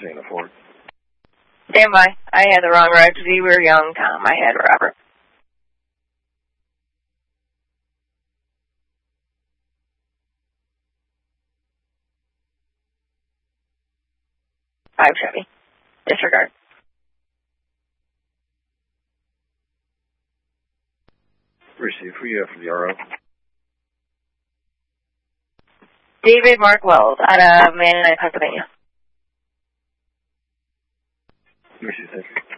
St. Ford. Stand by. I had the wrong route. We were young, Tom. I had Robert. Five Chevy. Disregard. Receive. Who you have for the RO? David Mark Wells out of Manhattan, Pennsylvania. Receive. Thank you.